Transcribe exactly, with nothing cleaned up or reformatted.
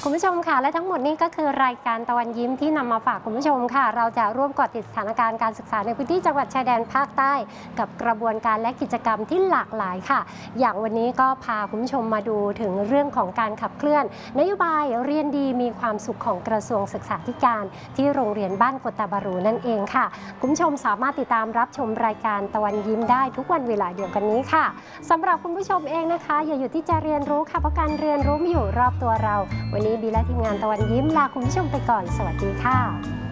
คุณผู้ชมค่ะและทั้งหมดนี้ก็คือรายการตะวันยิ้มที่นำมาฝากคุณผู้ชมค่ะเราจะร่วมเกาะติดสถานการณ์การศึกษาในพื้นที่จังหวัดชายแดนภาคใต้กับกระบวนการและกิจกรรมที่หลากหลายค่ะอย่างวันนี้ก็พาคุณผู้ชมมาดูถึงเรื่องของการขับเคลื่อนนโยบายเรียนดีมีความสุขของกระทรวงศึกษาธิการที่โรงเรียนบ้านกตาบารูนั่นเองค่ะคุณผู้ชมสามารถติดตามรับชมรายการตะวันยิ้มได้ทุกวันเวลาเดียวกันนี้ค่ะสำหรับคุณผู้ชมเองนะคะอย่าหยุดที่จะเรียนรู้ค่ะเพราะการเรียนรู้มีอยู่รอบตัวเราวันนี้บีและทีมงานตะวันยิ้มลาคุณผู้ชมไปก่อนสวัสดีค่ะ